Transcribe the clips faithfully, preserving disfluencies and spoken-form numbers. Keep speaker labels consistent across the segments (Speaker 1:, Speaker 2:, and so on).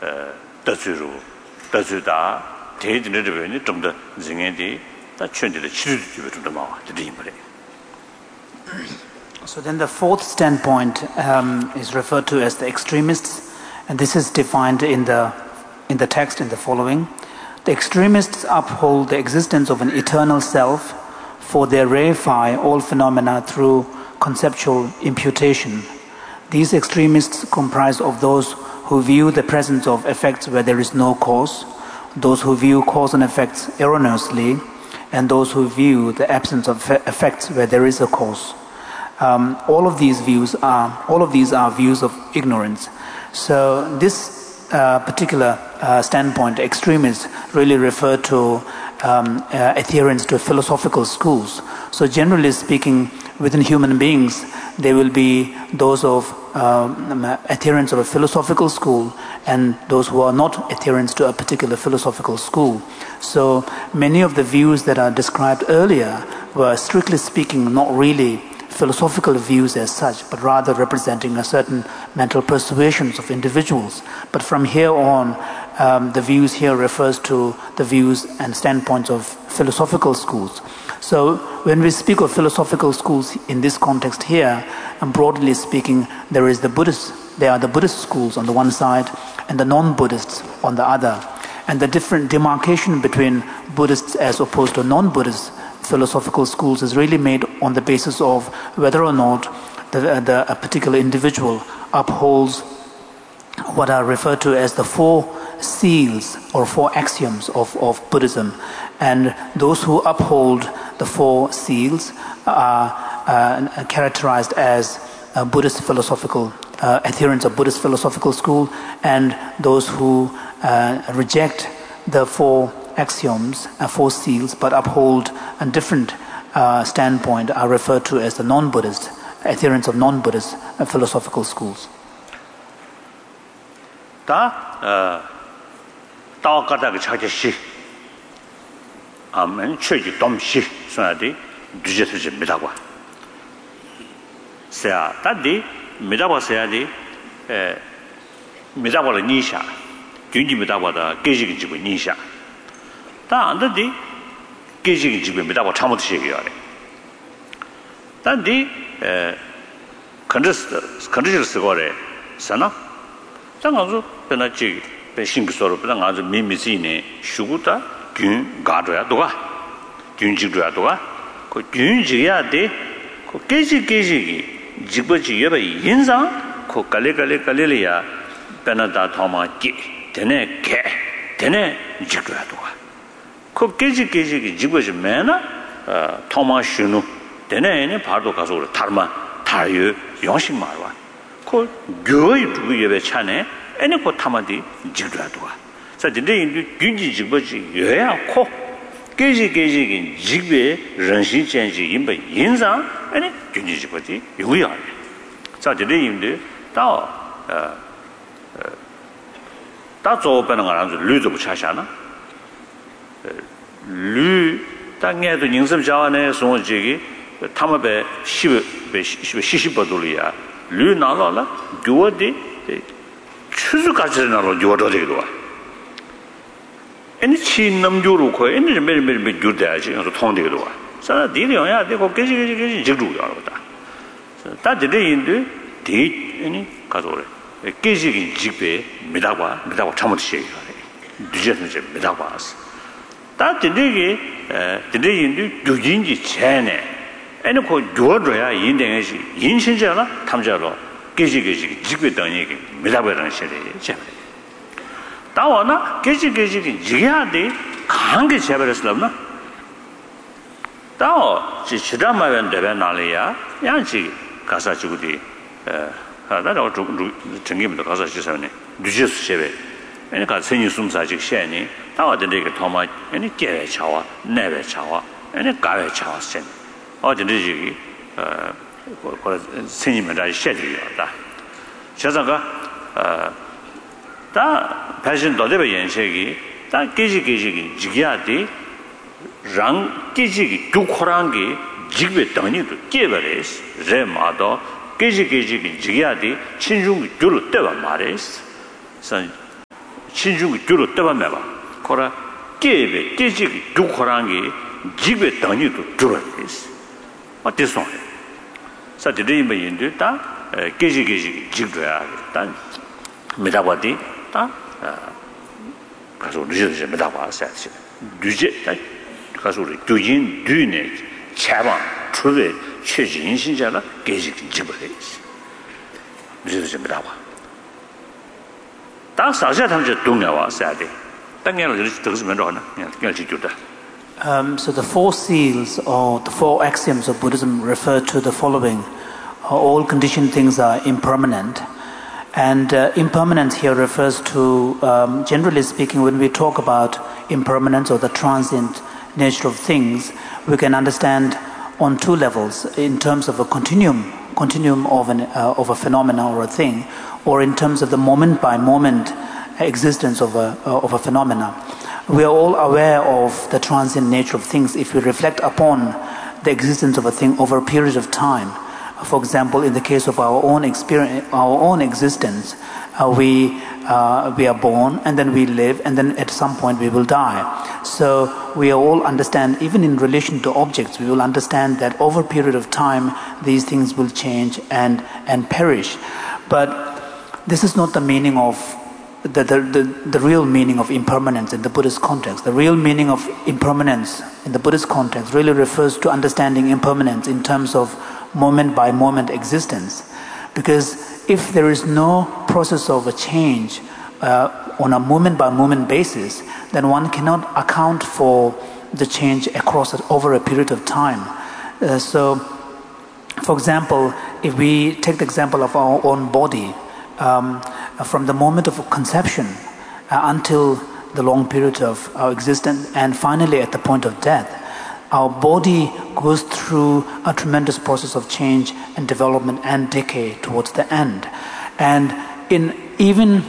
Speaker 1: 더주로 더주다 대진의 부분이 좀더 증행이 다 천지의 치료도 좀더 많아 드리는 거래.
Speaker 2: So then the fourth standpoint um, is referred to as the extremists, and this is defined in the in the text in the following. The extremists uphold the existence of an eternal self, for they reify all phenomena through conceptual imputation. These extremists comprise of those who view the presence of effects where there is no cause, those who view cause and effects erroneously, and those who view the absence of effects where there is a cause. Um, all of these views are all of these are views of ignorance. So this uh, particular uh, standpoint, extremists, really refer to um, uh, adherence to philosophical schools. So generally speaking, within human beings, there will be those of um, adherents of a philosophical school and those who are not adherents to a particular philosophical school. So many of the views that are described earlier were, strictly speaking, not really philosophical views as such, but rather representing a certain mental persuasions of individuals. But from here on, um, the views here refers to the views and standpoints of philosophical schools. So when we speak of philosophical schools in this context here, and broadly speaking, there is the Buddhist, there are the Buddhist schools on the one side and the non-Buddhists on the other. And the different demarcation between Buddhists as opposed to non-Buddhists philosophical schools is really made on the basis of whether or not the, the, a particular individual upholds what are referred to as the four seals or four axioms of, of Buddhism. And those who uphold the four seals are uh, characterized as uh, Buddhist philosophical uh, adherents of Buddhist philosophical school, and those who uh, reject the four axioms, uh, four seals, but uphold a different uh, standpoint are referred to as the non-Buddhist, adherents of non-Buddhist uh, philosophical schools.
Speaker 1: 다 다가다가 차지시 아멘 최지 dom시 소야디 뒤져서 미다고. 세야 다디 미다고 세야디 에 미다고를 니샤 균지 미다고다 계지기 지고 니샤 다 안다디 계지기 지고 미다고 참못 시기야 돼. 단디 에 컨저스 컨저스 쓰고래 사나 당아서 변하지 배신기서로 그냥 아주 미미지네 슈구다 균 가져야 도가 균지줘야 도가 그 균지야 돼그 깨지 깨지기 지버지 여바 인상 그 갈래갈래 갈래리야 변하다 도마기 되네 개 되네 지줘야 도가 그 깨지 깨지기 지버지 매나 어 토마슈누 되네네 바로 가서 우리 달마 다유 영식 말와 그 교의 두 예배 차네 애네 그 타마디 지도야도가 자 근데 이 균지 지버지 여야 코 깨지 깨지긴 지배人신 전지 인바 인상 애네 균지 지버지 요야 자 근데 인데 다어 다 조변은 가는 류도 못 차샤나 류 땅에도 인습 자원에 송지기 타마베 십에 시십버돌이야 류 나라라 교어디 추수까지 나로 교어도리도 애니 친남교로 거 애니 매일매일 교대야지 그래서 통되기도 와 자 디리야 되고 깨지깨지 지루야 알았다 다들이 인데 디 애니 가져오래 깨지기 집에 미다과 미다과 참을 시에요 뒤져서 이제 미다과 왔어 다들이 에 들이 인데 교진지 전에 애는 그 교어줘야 인생이지 인신자나 탐자로 깨지깨지 지게 다니게 미다베라는 시대에 제발 다와나 깨지깨지 지야 돼 강게 제발했을라나 다오 지시다마면 되변나리야 양지 가사 주고디 에 하다가 좀 정기면도 가사 지서네 뉴저스 셰베 애니 가 생이 숨사직 셰니 다와든데 토마 애니 깨에 차와 내베 차와 애니 가에 차와 센 어디든지 어 그 생님을 다 셰주요다. 저자가 어다 패션 도대비 연식이 다 깨지깨지기 지기야디 랑 깨지기 두코랑기 지게 당니도 깨버레스 제마도 깨지깨지기 지기야디 친중 줄을 때와 말레스 선 신중이 줄을 떠봐매봐. 거라 깨베 깨지기 두코랑이 집에 다니도 줄어야 있어. 어때서? 사들이 인도 다 깨지 깨지 집도야 다 메다바디 다 가서 우리들 메다바 사지. 뉴제 다 가서 우리 두인 뒤네 차방 추베 최진 신자라 깨지 집을 있어. 우리들 메다바. 다 사자 탐제 동야와 사대. 당연히 이렇게 들으면 되나? 그냥 지켜다.
Speaker 2: Um, so the four seals or the four axioms of Buddhism refer to the following. All conditioned things are impermanent. And uh, impermanence here refers to, um, generally speaking, when we talk about impermanence or the transient nature of things, we can understand on two levels, in terms of a continuum, continuum of, an, uh, of a phenomena or a thing, or in terms of the moment-by-moment existence of a, uh, of a phenomena. We are all aware of the transient nature of things if we reflect upon the existence of a thing over a period of time. For example, in the case of our own experience, our own existence, uh, we uh, we are born and then we live and then at some point we will die. So we all understand, even in relation to objects, we will understand that over a period of time these things will change and and perish. But this is not the meaning of The, the, the, the real meaning of impermanence in the Buddhist context. The real meaning of impermanence in the Buddhist context really refers to understanding impermanence in terms of moment-by-moment existence. Because if there is no process of a change uh, on a moment-by-moment basis, then one cannot account for the change across over a period of time. Uh, so, for example, if we take the example of our own body, Um, from the moment of conception uh, until the long period of our existence and finally at the point of death, our body goes through a tremendous process of change and development and decay towards the end. And in even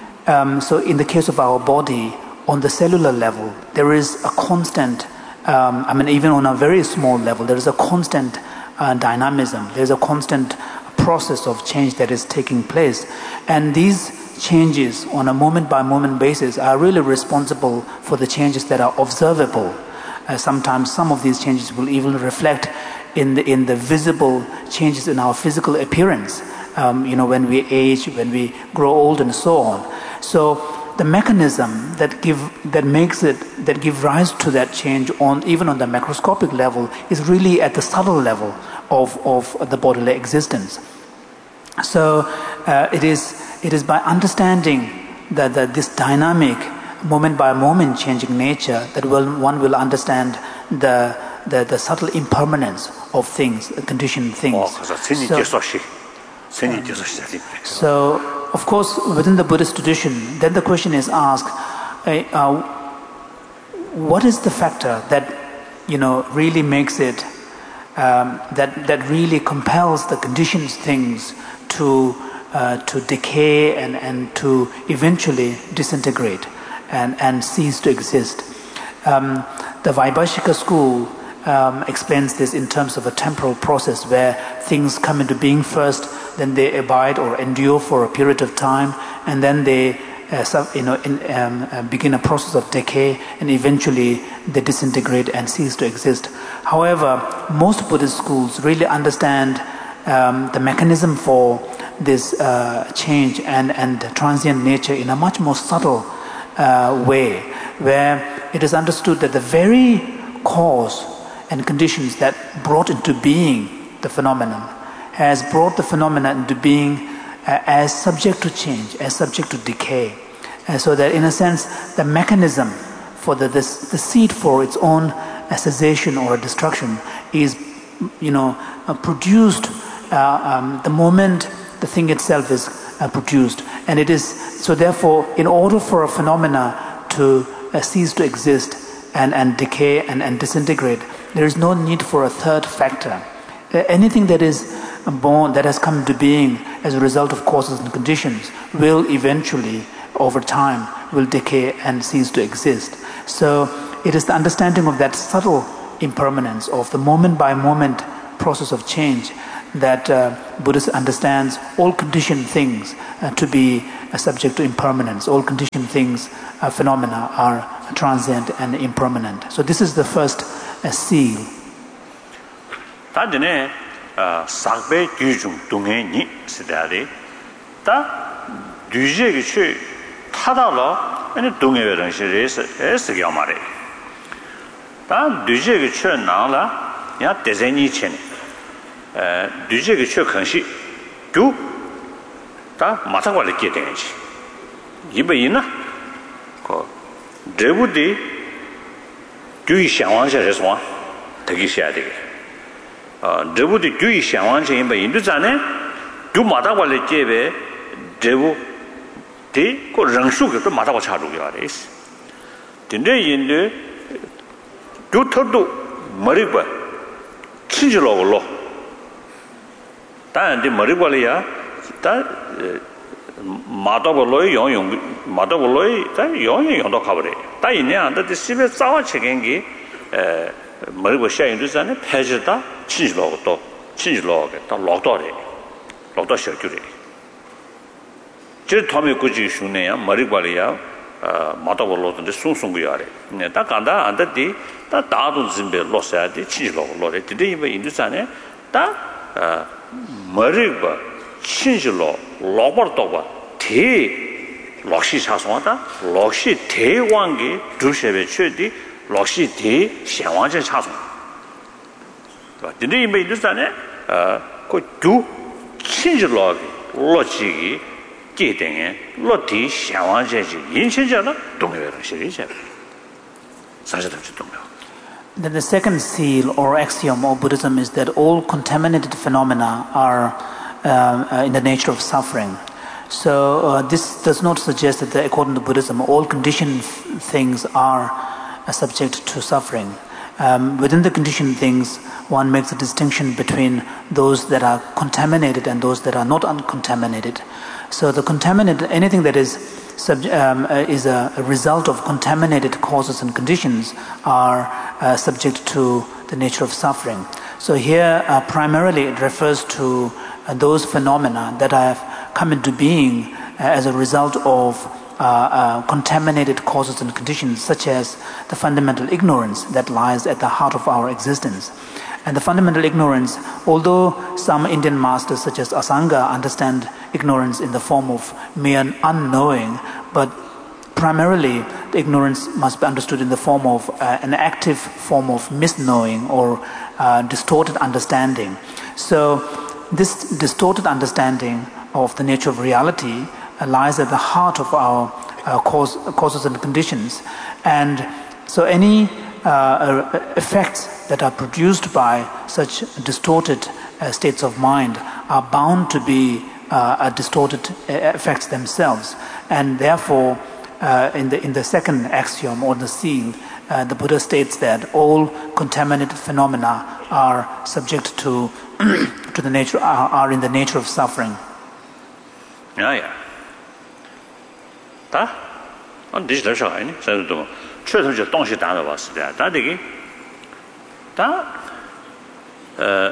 Speaker 2: um, so in the case of our body, on the cellular level, there is a constant, um, I mean even on a very small level, there is a constant uh, dynamism, there is a constant process of change that is taking place, and these changes on a moment-by-moment basis are really responsible for the changes that are observable. Uh, sometimes some of these changes will even reflect in the in the visible changes in our physical appearance. Um, you know, when we age, when we grow old, and so on. So the mechanism that give that makes it that give rise to that change on even on the macroscopic level is really at the subtle level of of the bodily existence. So uh, it is it is by understanding that, that this dynamic moment by moment changing nature that will, one will understand the the, the subtle impermanence of things, conditioned things. So, so of course within the Buddhist tradition, then the question is asked, uh, uh, what is the factor that you know really makes it um, that that really compels the conditioned things to uh, to decay and, and to eventually disintegrate and, and cease to exist. Um, the Vaibhashika school um, explains this in terms of a temporal process where things come into being first, then they abide or endure for a period of time, and then they uh, you know, in, um, uh, begin a process of decay, and eventually they disintegrate and cease to exist. However, most Buddhist schools really understand Um, the mechanism for this uh, change and, and transient nature in a much more subtle uh, way, where it is understood that the very cause and conditions that brought into being the phenomenon has brought the phenomenon into being uh, as subject to change, as subject to decay. And so that in a sense, the mechanism for the, this, the seed for its own uh, cessation or destruction is, you know, uh, produced Uh, um, the moment the thing itself is uh, produced, and it is so therefore in order for a phenomena to uh, cease to exist and, and decay and, and disintegrate, there is no need for a third factor. Uh, anything that is born, that has come into being as a result of causes and conditions, will eventually over time will decay and cease to exist. So it is the understanding of that subtle impermanence of the moment by moment process of change that uh, Buddhist understands all conditioned things uh, to be uh, subject to impermanence. All conditioned things, uh, phenomena, are transient and impermanent. So this is the first uh, seal.
Speaker 1: 다들 sakbe gyujung dunghe ni sidari ta duje gi chu tada lo ane dunghe we rang shi res es gi amare ta duje gi chu na la ya dezen ni chen eh duje gi chu kan shi du ta ma ta wa le ge de ji yibe yin na ko debu de du xiang wang xia res wa de gi xia de 어 저부터 주의 상황에 뭐 인도자네 두 마다발에 제베 저부 대고 랑수도 마다고 차루요 아레스 근데 인도 두터도 머리바 친절로로 다한테 머리발이야 다 마다발로이 용용 마다발로이 다 용용 용도 가버려 다 있네 안데 집에 싸워 책임기 에 머리바 샤인도자네 패지다 친절로도 친절로게 다 록도래 록도 셔주래 제 다음에 그지 슈네야 머리발이야 어 마다볼로던데 숭숭구야래 네다 간다 안다디 다 다도 짐베 로사디 친절로로래 디데 이베 인도산에 다 머리바 친절로 로버도바 대 록시 사송하다 록시 대왕기 두셰베 최디 록시 대 상황제 차송 근데 이 메이드산에 어그 친절로 로직이 계등에 로티 상황제지 인신자는 동의를 시리죠. 사실은 동의.
Speaker 2: Then the second seal or axiom of Buddhism is that all contaminated phenomena are uh, uh, in the nature of suffering. So uh, this does not suggest that, according to Buddhism, all conditioned things are uh, subject to suffering. Um, within the conditioned things, one makes a distinction between those that are contaminated and those that are not uncontaminated. So the contaminated, anything that is sub, um, uh, is a, a result of contaminated causes and conditions are uh, subject to the nature of suffering. So here, uh, primarily, it refers to uh, those phenomena that have come into being uh, as a result of Uh, uh, contaminated causes and conditions, such as the fundamental ignorance that lies at the heart of our existence. And the fundamental ignorance, although some Indian masters such as Asanga understand ignorance in the form of mere unknowing, but primarily the ignorance must be understood in the form of uh, an active form of misknowing or uh, distorted understanding. So this distorted understanding of the nature of reality lies at the heart of our uh, cause, causes and conditions. And so any uh, effects that are produced by such distorted uh, states of mind are bound to be uh, distorted effects themselves. And therefore, uh, in the in the second axiom or the seal, uh, the Buddha states that all contaminated phenomena are subject to to the nature are, are in the nature of suffering.
Speaker 1: Yeah, yeah. 다 안 디지털 아니 저도 최선의 동시 단어 봤을 때 다되게 다어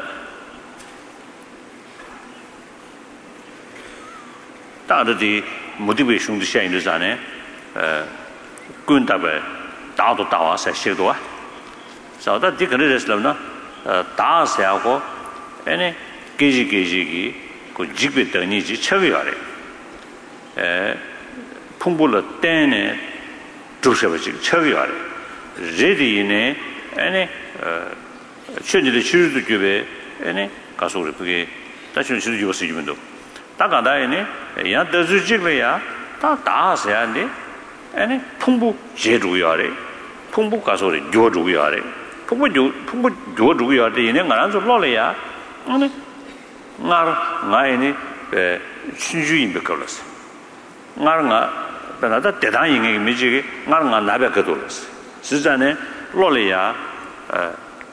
Speaker 1: 다들이 모티베이션도 시행도 전에 어 군답에 다도 다와서 시도와 저다 디그레스라나 어 다세하고 에네 계지 계지기 그 직배더니지 처비하래 에 풍불로 때네 조셔버지 처리하래 레디네 아니 어 최근에 치료도 교배 아니 가서 우리 그게 다시 치료 주고 쓰기면도 다가다에네 야 더주직래야 다 다하세야네 아니 풍부 제주야래 풍부 가서 우리 요주야래 풍부 요 풍부 요주야래 얘네 가서 놀래야 아니 나 나이니 에 신주인 베컬러스 나가 나다 대단히 미지게 나가 나베 거돌었어.实际上呢 로리아 어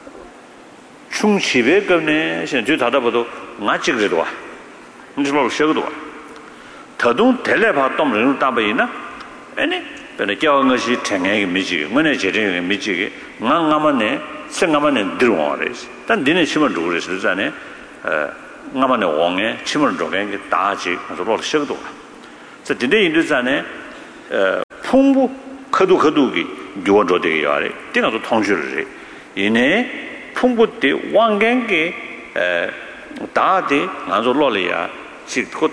Speaker 1: 충치베 겁네 현재 다다보도 나치게도 와. 무슨 쉬어도 와. 더동 텔레바 똥을 따버이나 아니 근데 겨운 것이 생애의 미지게 뭐네 제정의 미지게 나가만네 생각만네 들어와래. 단 니네 심을 누구래实际上呢어 ngaman에 옹에 침을 dro게 다지 그래서 시작도 자 근데 인도산에 어 풍부 거두 거두기 요원조 되게 야래 때나도 통주를 이내 풍부 때 왕겐게 에 다데 나도 로리아 지고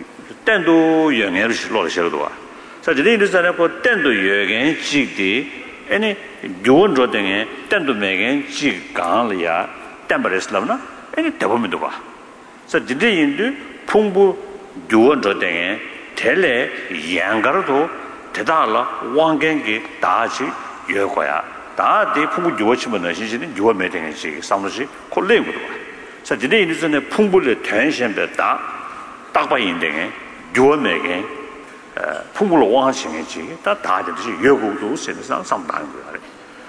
Speaker 1: 땐도 영해를 실로 시작도 자 근데 인도산에 그 땐도 여gen 지디 아니 요원조 등에 땐도 매겐 지 강리아 템버레스라나 아니 대범도 봐 자 근데 인도 풍부 요원조 등에 텔레 양가로도 대다라 왕겐게 다지 여거야 다데 풍부 요치면 너신지는 요매등이 상무시 콜레고도 자 근데 인도전에 풍부를 전신배다 딱바인등에 요매게 풍부로 왕하시는지 다 다듯이 여고도 세상 상당한 거야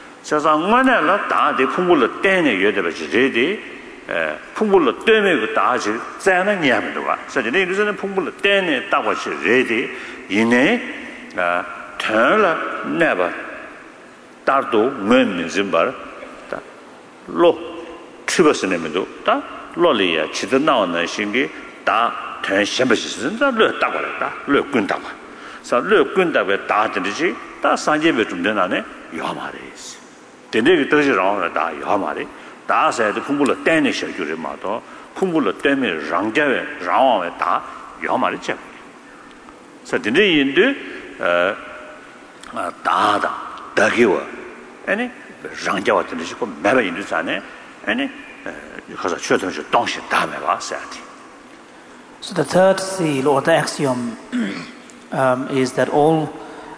Speaker 1: 세상만에라 다데 풍부를 떼내 여대버지 레디 에 풍부를 떼내 그 다지 자는 이야기도 봐 자 근데 인도전에 풍부를 떼내 따고시 레디 이내 아, 털라 네바 따도 맨민진발 다 로, 트버스네면도 다 로리야 치드 나오는 신기 다 전심버시는 로 따고랬다 로 꾼다고 로 꾼다고 다 되듯이 다 산제베 좀 되나네 요마레스 되네 그더지랑 다 요마레 다세도 풍불로 떼내 셔주를 마도 풍불로 떼면 랑자에 랑와에 다 요마레 제 자, 근데 인도 어 다다 다기와 아니 장자와 들으시고 매번 인도산에 아니 가서 최선을 동시 다음에 와서야지.
Speaker 2: So the third seal or the axiom um, is that all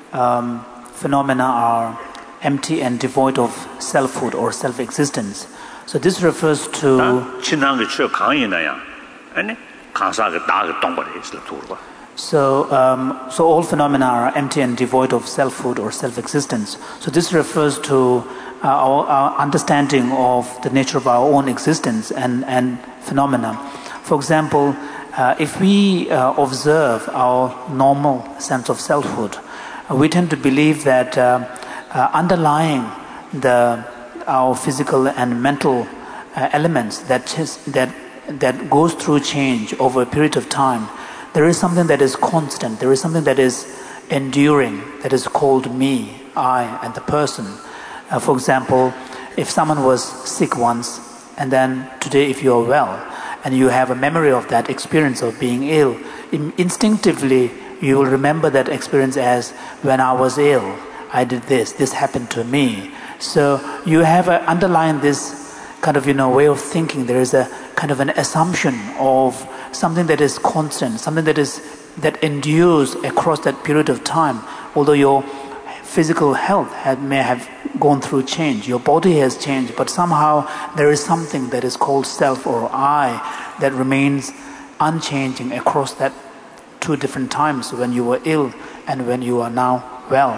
Speaker 2: um, phenomena are empty and devoid of selfhood or self-existence. So this refers to
Speaker 1: 친한게 최 강이나야 아니 강사가 다가 동거리 있을 두고
Speaker 2: So, um, so all phenomena are empty and devoid of selfhood or self-existence. So this refers to uh, our, our understanding of the nature of our own existence and, and phenomena. For example, uh, if we uh, observe our normal sense of selfhood, uh, we tend to believe that uh, uh, underlying the our physical and mental uh, elements that that that goes through change over a period of time, there is something that is constant, there is something that is enduring, that is called me, I, and the person. Uh, for example, if someone was sick once, and then today if you are well, and you have a memory of that experience of being ill, in, instinctively you will remember that experience as, when I was ill, I did this, this happened to me. So you have a, underlying this kind of, you know, way of thinking, there is a kind of an assumption of something that is constant, something that is that endures across that period of time. Although your physical health had, may have gone through change, your body has changed, but somehow there is something that is called self or I that remains unchanging across that two different times, when you were ill and when you are now well.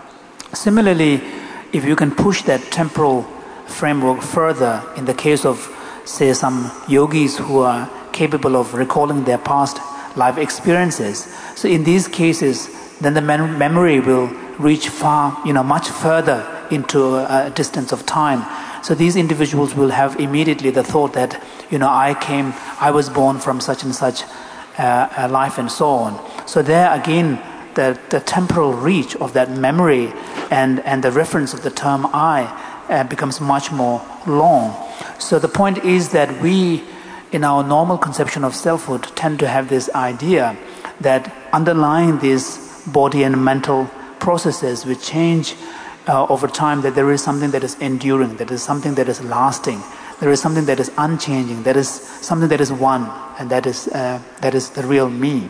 Speaker 2: Similarly, if you can push that temporal framework further, in the case of, say, some yogis who are capable of recalling their past life experiences. So in these cases, then the mem- memory will reach far, you know, much further into a, a distance of time. So these individuals will have immediately the thought that, you know, I came, I was born from such and such uh, a life and so on. So there again, the, the temporal reach of that memory and, and the reference of the term I uh, becomes much more long. So the point is that we, in our normal conception of selfhood, tend to have this idea that underlying these body and mental processes which change uh, over time, that there is something that is enduring, that is something that is lasting, there is something that is unchanging, that is something that is one, and that is uh, that is the real me.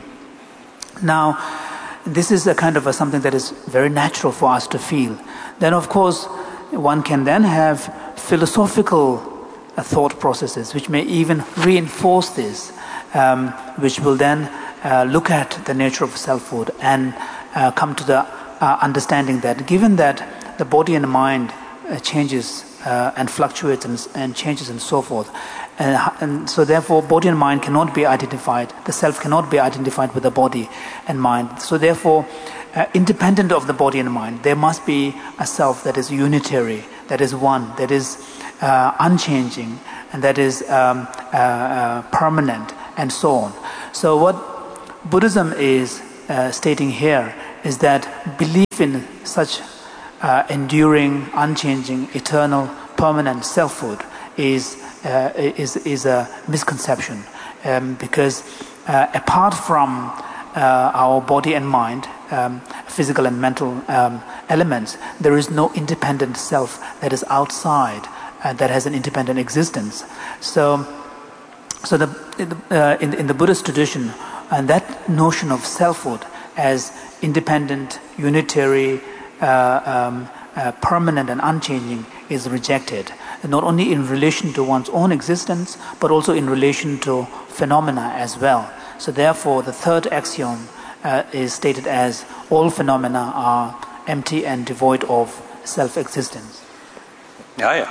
Speaker 2: Now, this is a kind of a, something that is very natural for us to feel. Then, of course, one can then have philosophical uh, thought processes which may even reinforce this, um, which will then uh, look at the nature of selfhood and uh, come to the uh, understanding that given that the body and mind uh, changes uh, and fluctuates and, and changes and so forth, and, and so therefore body and mind cannot be identified, the self cannot be identified with the body and mind. So therefore, uh, independent of the body and mind, there must be a self that is unitary, that is one, that is uh, unchanging, and that is um, uh, permanent, and so on. So what Buddhism is uh, stating here is that belief in such uh, enduring, unchanging, eternal, permanent selfhood is uh, is is a misconception, um, because uh, apart from uh, our body and mind, um, physical and mental um, elements, there is no independent self that is outside and that has an independent existence. So, so the uh, in in the Buddhist tradition, and that notion of selfhood as independent, unitary, uh, um, uh, permanent and unchanging is rejected, not only in relation to one's own existence, but also in relation to phenomena as well. So therefore, the third axiom uh, is stated as all phenomena are empty and devoid of self-existence.
Speaker 1: Yeah, yeah.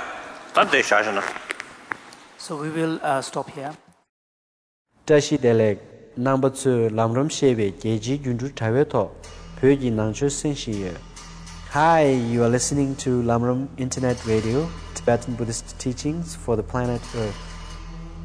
Speaker 2: So we will uh, stop here.
Speaker 3: Tashi Delek, number two, Lamram Shebe, Jeji Junju Taveto, Pyoji Nangcho Senshi. Hi, you are listening to Lamram Internet Radio, Tibetan Buddhist teachings for the planet Earth.